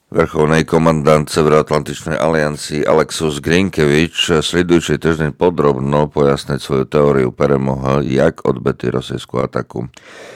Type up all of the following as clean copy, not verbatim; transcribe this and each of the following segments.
Vrchovnej komandant Severoatlantičnej aliancii Alexus Grinkevič, sledujúci týždeň podrobno pojasniť svoju teóriu premohol, jak odbetý rosijskú ataku.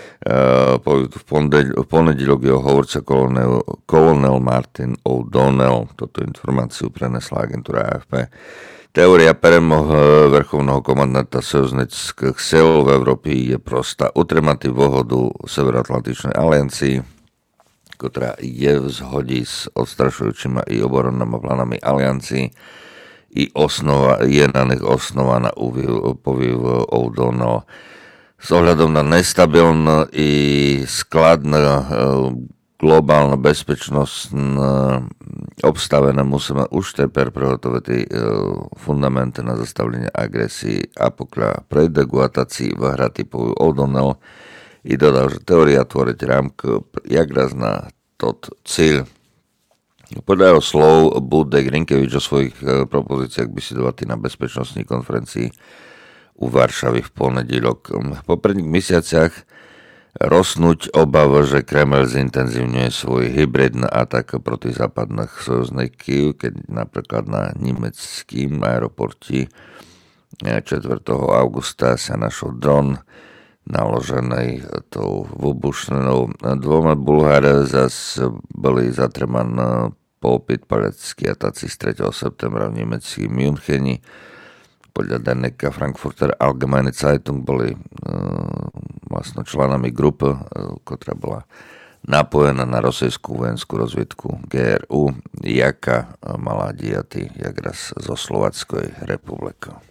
V ponedeľok jeho hovorca kolonel Martin O'Donnell toto informáciu prenesla agentúra AFP. Teória premohol vrchovného komandanta sojužnických sil v Európe je prostá. Utrmati vohodu Severoatlantičnej aliancii, ktorá je v zhodí s odstrašujúcimi i oboronnými plánami aliancii i je na nich osnovaná povýv O'Donnell. S ohľadom na nestabilné i skladné globálne bezpečnosť obstavené musíme už teper prehotoviť fundamenty na zastavlenie agresii a pokľa predeguatácii vyhratý povýv O'Donnell i dodal, že teória tvoriť rámku jak raz na tot cíl. Podľa jeho slov bude Grinkevič o svojich propozíciách bisedovať na bezpečnostnej konferencii u Varšavy v ponedeľok. V popredných mesiaciach rosnúť obava, že Kreml zintenzívňuje svoj hybridný atak proti západných sojuzníkov, keď napríklad na nemeckým aeroporte 4. augusta sa našol dron naloženej tou vybušnenou. Dvoma Bulhári zase boli zatremaní po opäť-paleckí ataci z 3. septembra v nemeckým Müncheni. Podľa denníka Frankfurter Allgemeine Zeitung boli vlastne členami grupy, ktorá bola napojená na rosijskú vojenskú rozviedku GRU, jaká mala diaty jak raz zo Slovenskej republiky.